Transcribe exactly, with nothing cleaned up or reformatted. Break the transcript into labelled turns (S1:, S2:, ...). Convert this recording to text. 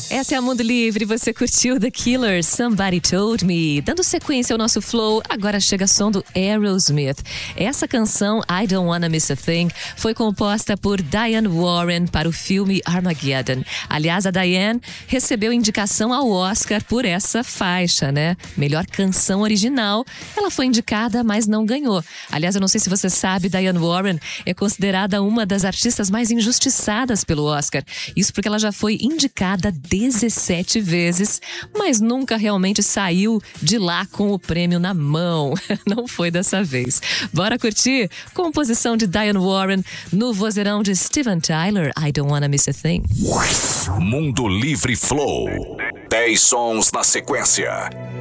S1: Essa é a Mundo Livre, você curtiu The Killers, Somebody Told Me. Dando sequência ao nosso flow, agora chega som do Aerosmith. Essa canção, I Don't Wanna Miss a Thing, foi composta por Diane Warren para o filme Armageddon. Aliás, a Diane recebeu indicação ao Oscar por essa faixa, né? Melhor canção original. Ela foi indicada, mas não ganhou. Aliás, eu não sei se você sabe, Diane Warren é considerada uma das artistas mais injustiçadas pelo Oscar. Isso porque ela já foi indicada dezessete vezes, mas nunca realmente saiu de lá com o prêmio na mão. Não foi dessa vez. Bora curtir? Composição de Diane Warren no vozeirão de Steven Tyler, I Don't Wanna Miss a Thing.
S2: Mundo Livre Flow. dez sons na sequência.